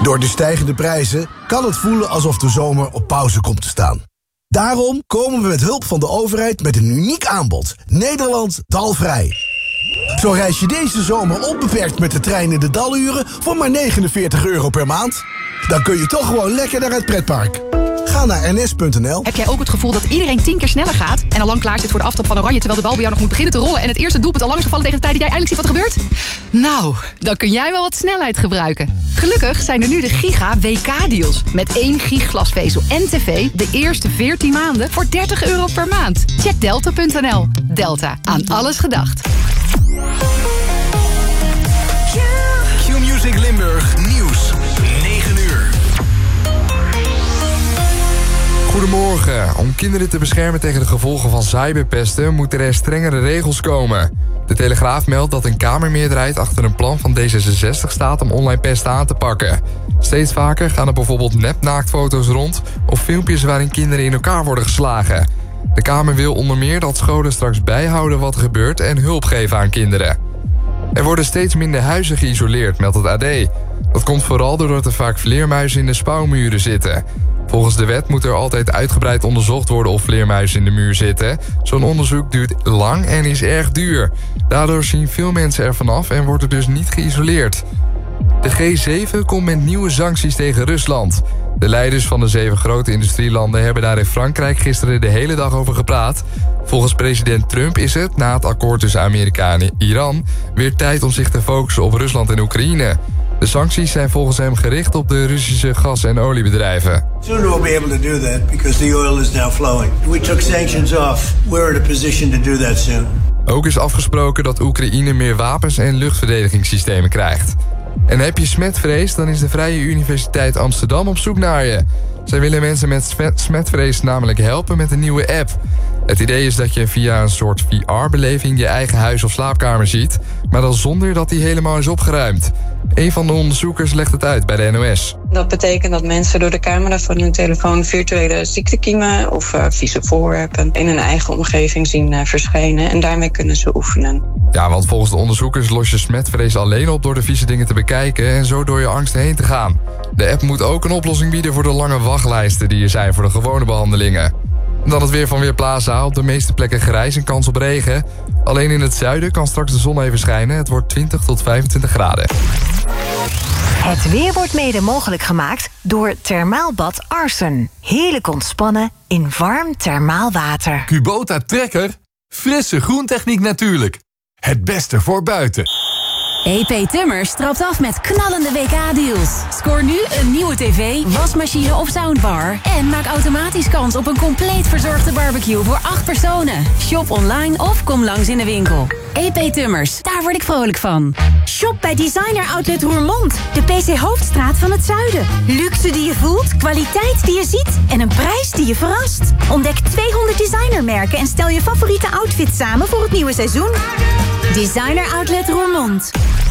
Door de stijgende prijzen kan het voelen alsof de zomer op pauze komt te staan. Daarom komen we met hulp van de overheid met een uniek aanbod. Nederland dalvrij. Zo reis je deze zomer onbeperkt met de trein in de daluren voor maar €49 per maand. Dan kun je toch gewoon lekker naar het pretpark. Ga naar ns.nl. Heb jij ook het gevoel dat iedereen 10 keer sneller gaat en al lang klaar zit voor de aftrap van Oranje, terwijl de bal bij jou nog moet beginnen te rollen en het eerste doelpunt al lang is gevallen tegen de tijd dat jij eindelijk ziet wat er gebeurt? Nou, dan kun jij wel wat snelheid gebruiken. Gelukkig zijn er nu de Giga WK-deals. Met 1 gig glasvezel en tv de eerste 14 maanden voor €30 per maand. Check delta.nl. Delta, aan alles gedacht. Q-Music Limburg Nieuws. 9 uur. Goedemorgen. Om kinderen te beschermen tegen de gevolgen van cyberpesten moeten er strengere regels komen. De Telegraaf meldt dat een Kamermeerderheid achter een plan van D66 staat om online pesten aan te pakken. Steeds vaker gaan er bijvoorbeeld nepnaaktfoto's rond of filmpjes waarin kinderen in elkaar worden geslagen. De Kamer wil onder meer dat scholen straks bijhouden wat er gebeurt en hulp geven aan kinderen. Er worden steeds minder huizen geïsoleerd, meldt het AD. Dat komt vooral doordat er vaak vleermuizen in de spouwmuren zitten. Volgens de wet moet er altijd uitgebreid onderzocht worden of vleermuizen in de muur zitten. Zo'n onderzoek duurt lang en is erg duur. Daardoor zien veel mensen er vanaf en wordt er dus niet geïsoleerd. De G7 komt met nieuwe sancties tegen Rusland. De leiders van de 7 grote industrielanden hebben daar in Frankrijk gisteren de hele dag over gepraat. Volgens president Trump is het, na het akkoord tussen Amerika en Iran, weer tijd om zich te focussen op Rusland en Oekraïne. De sancties zijn volgens hem gericht op de Russische gas- en oliebedrijven. Soon we'll be able to do that because the oil is now flowing. We took sanctions off. We're in a position to do that soon. Ook is afgesproken dat Oekraïne meer wapens en luchtverdedigingssystemen krijgt. En heb je smetvrees, dan is de Vrije Universiteit Amsterdam op zoek naar je. Zij willen mensen met smetvrees namelijk helpen met een nieuwe app. Het idee is dat je via een soort VR-beleving je eigen huis of slaapkamer ziet, maar dan zonder dat die helemaal is opgeruimd. Een van de onderzoekers legt het uit bij de NOS. Dat betekent dat mensen door de camera van hun telefoon virtuele ziektekiemen of vieze voorwerpen in hun eigen omgeving zien verschijnen en daarmee kunnen ze oefenen. Ja, want volgens de onderzoekers los je smetvrees alleen op door de vieze dingen te bekijken en zo door je angst heen te gaan. De app moet ook een oplossing bieden voor de lange wachtlijsten die er zijn voor de gewone behandelingen. Dan het weer van Weerplaza. Op de meeste plekken grijs en kans op regen. Alleen in het zuiden kan straks de zon even schijnen. Het wordt 20 tot 25 graden. Het weer wordt mede mogelijk gemaakt door Thermaalbad Arsen. Heerlijk ontspannen in warm thermaal water. Kubota Trekker. Frisse groentechniek natuurlijk. Het beste voor buiten. EP Tummers trapt af met knallende WK-deals. Scoor nu een nieuwe tv, wasmachine of soundbar en maak automatisch kans op een compleet verzorgde barbecue voor 8 personen. Shop online of kom langs in de winkel. EP Tummers, daar word ik vrolijk van. Shop bij Designer Outlet Roermond, de PC Hoofdstraat van het zuiden. Luxe die je voelt, kwaliteit die je ziet en een prijs die je verrast. Ontdek 200 designermerken en stel je favoriete outfit samen voor het nieuwe seizoen. Designer Outlet Roermond.